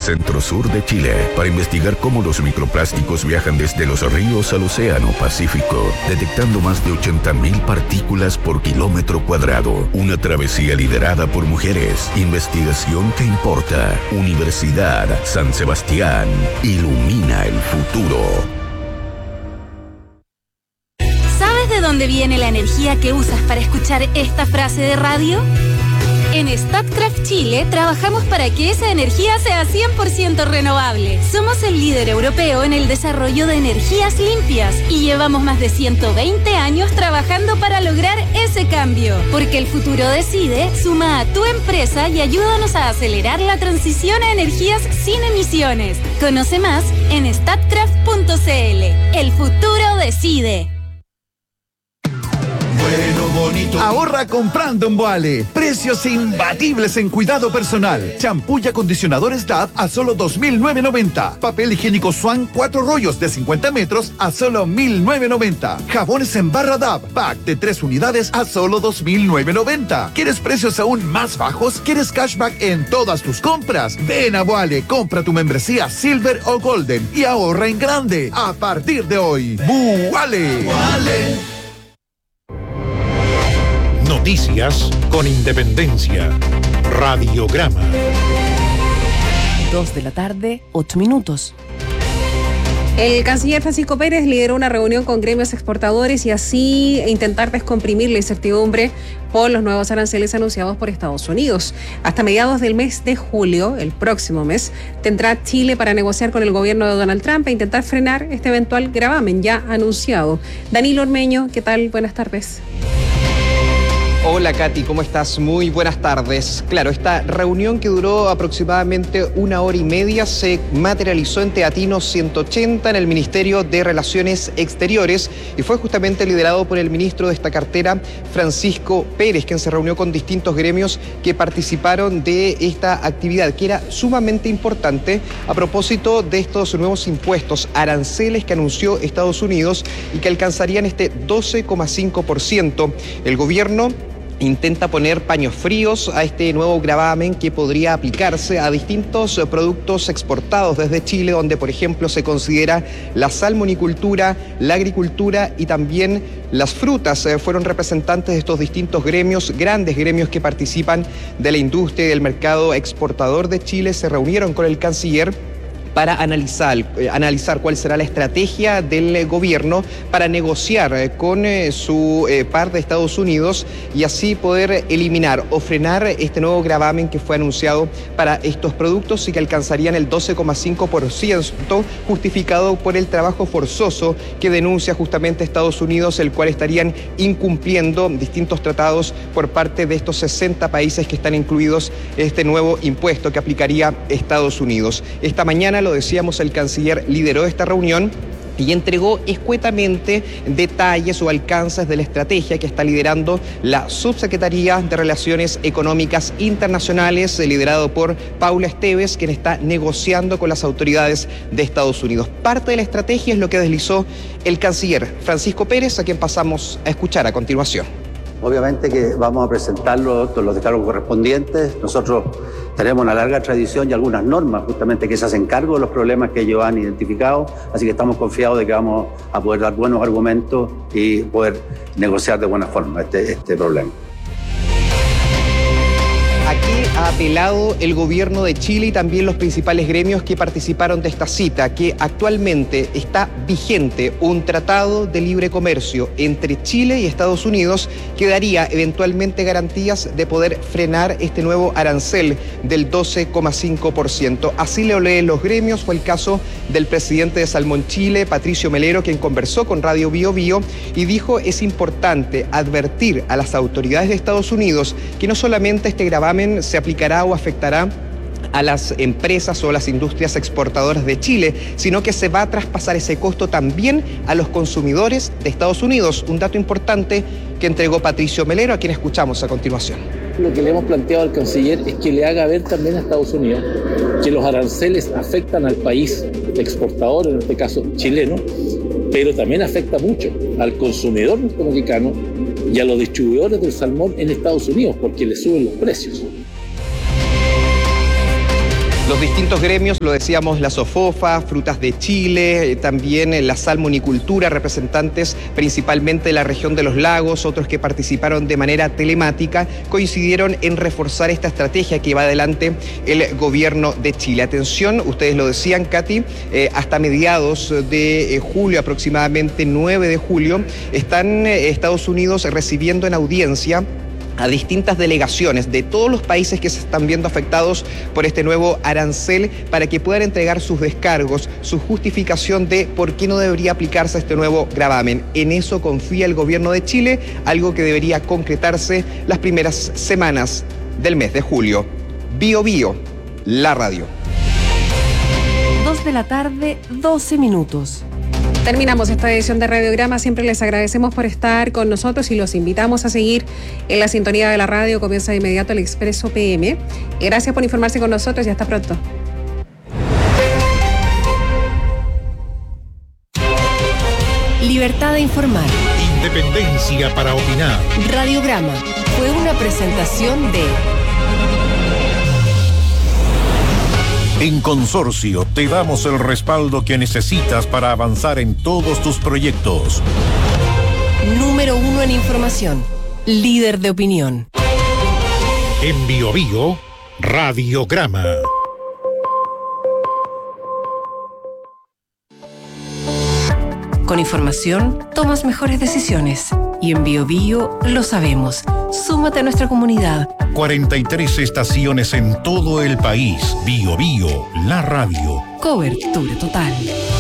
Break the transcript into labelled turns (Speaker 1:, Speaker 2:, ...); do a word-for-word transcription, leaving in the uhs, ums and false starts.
Speaker 1: centro-sur de Chile para investigar cómo los microplásticos viajan desde los ríos al océano Pacífico, detectando más de ochenta mil partículas por kilómetro cuadrado. Una travesía liderada por mujeres. Investigación que importa. Universidad San Sebastián. Ilumina el futuro.
Speaker 2: ¿Sabes de dónde viene la energía que usas para escuchar esta frase de radio? En Statkraft Chile trabajamos para que esa energía sea cien por ciento renovable. Somos el líder europeo en el desarrollo de energías limpias y llevamos más de ciento veinte años trabajando para lograr ese cambio. Porque el futuro decide, suma a tu empresa y ayúdanos a acelerar la transición a energías sin emisiones. Conoce más en statkraft punto c l. El futuro decide.
Speaker 3: Bueno, bonito. Ahorra comprando en Boale. Precios imbatibles en cuidado personal. Champú y acondicionadores D A V a solo dos mil novecientos noventa. Papel higiénico Swan cuatro rollos de cincuenta metros a solo mil novecientos noventa. Jabones en barra D A V, pack de tres unidades a solo dos mil novecientos noventa. ¿Quieres precios aún más bajos? ¿Quieres cashback en todas tus compras? Ven a Boale, compra tu membresía Silver o Golden y ahorra en grande. A partir de hoy, Boale. Boale.
Speaker 4: Noticias con independencia. Radiograma.
Speaker 5: Dos de la tarde, ocho minutos.
Speaker 6: El canciller Francisco Pérez lideró una reunión con gremios exportadores y así intentar descomprimir la incertidumbre por los nuevos aranceles anunciados por Estados Unidos. Hasta mediados del mes de julio, el próximo mes, tendrá Chile para negociar con el gobierno de Donald Trump e intentar frenar este eventual gravamen ya anunciado. Danilo Ormeño, ¿qué tal? Buenas tardes.
Speaker 7: Hola Katy, ¿cómo estás? Muy buenas tardes. Claro, esta reunión que duró aproximadamente una hora y media se materializó en Teatino ciento ochenta en el Ministerio de Relaciones Exteriores y fue justamente liderado por el ministro de esta cartera, Francisco Pérez, quien se reunió con distintos gremios que participaron de esta actividad, que era sumamente importante a propósito de estos nuevos impuestos, aranceles que anunció Estados Unidos y que alcanzarían este doce coma cinco por ciento. El gobierno intenta poner paños fríos a este nuevo gravamen que podría aplicarse a distintos productos exportados desde Chile, donde por ejemplo se considera la salmonicultura, la agricultura y también las frutas. Eh, fueron representantes de estos distintos gremios, grandes gremios que participan de la industria y del mercado exportador de Chile, se reunieron con el canciller para analizar, eh, analizar cuál será la estrategia del eh, gobierno para negociar eh, con eh, su eh, par de Estados Unidos y así poder eliminar o frenar este nuevo gravamen que fue anunciado para estos productos y que alcanzarían el doce coma cinco por ciento, justificado por el trabajo forzoso que denuncia justamente Estados Unidos, el cual estarían incumpliendo distintos tratados por parte de estos sesenta países que están incluidos en este nuevo impuesto que aplicaría Estados Unidos. Esta mañana, lo decíamos, el canciller lideró esta reunión y entregó escuetamente detalles o alcances de la estrategia que está liderando la Subsecretaría de Relaciones Económicas Internacionales, liderado por Paula Esteves, quien está negociando con las autoridades de Estados Unidos. Parte de la estrategia es lo que deslizó el canciller Francisco Pérez, a quien pasamos a escuchar a continuación.
Speaker 8: Obviamente que vamos a presentarlo con los decálogos correspondientes. Nosotros tenemos una larga tradición y algunas normas justamente que se hacen cargo de los problemas que ellos han identificado, así que estamos confiados de que vamos a poder dar buenos argumentos y poder negociar de buena forma este, este problema.
Speaker 7: Aquí ha apelado el gobierno de Chile y también los principales gremios que participaron de esta cita, que actualmente está vigente un tratado de libre comercio entre Chile y Estados Unidos que daría eventualmente garantías de poder frenar este nuevo arancel del doce coma cinco por ciento. Así lo leen los gremios. Fue el caso del presidente de Salmón Chile, Patricio Melero, quien conversó con Radio Bio Bio y dijo: es importante advertir a las autoridades de Estados Unidos que no solamente este gravamen se aplicará o afectará a las empresas o las industrias exportadoras de Chile, sino que se va a traspasar ese costo también a los consumidores de Estados Unidos. Un dato importante que entregó Patricio Melero, a quien escuchamos a continuación.
Speaker 9: Lo que le hemos planteado al canciller es que le haga ver también a Estados Unidos que los aranceles afectan al país exportador, en este caso chileno, pero también afecta mucho al consumidor norteamericano y a los distribuidores del salmón en Estados Unidos, porque le suben los precios.
Speaker 7: Los distintos gremios, lo decíamos, la SOFOFA, Frutas de Chile, también la salmonicultura, representantes principalmente de la región de los lagos, otros que participaron de manera telemática, coincidieron en reforzar esta estrategia que va adelante el gobierno de Chile. Atención, ustedes lo decían, Katy, eh, hasta mediados de eh, julio, aproximadamente nueve de julio, están eh, Estados Unidos recibiendo en audiencia a distintas delegaciones de todos los países que se están viendo afectados por este nuevo arancel para que puedan entregar sus descargos, su justificación de por qué no debería aplicarse este nuevo gravamen. En eso confía el gobierno de Chile, algo que debería concretarse las primeras semanas del mes de julio. Bio Bio, la radio.
Speaker 5: Dos de la tarde, doce minutos.
Speaker 6: Terminamos esta edición de Radiograma. Siempre les agradecemos por estar con nosotros y los invitamos a seguir en la sintonía de la radio. Comienza de inmediato el Expreso P M. Gracias por informarse con nosotros y hasta pronto.
Speaker 5: Libertad de informar.
Speaker 4: Independencia para opinar.
Speaker 5: Radiograma fue una presentación de...
Speaker 4: En Consorcio te damos el respaldo que necesitas para avanzar en todos tus proyectos.
Speaker 5: Número uno en información. Líder de opinión.
Speaker 4: En Bio Bio, Radiograma.
Speaker 5: Con información, tomas mejores decisiones. Y en Bio Bio lo sabemos. Súmate a nuestra comunidad.
Speaker 4: cuarenta y tres estaciones en todo el país. Bio Bio, la radio.
Speaker 5: Cobertura total.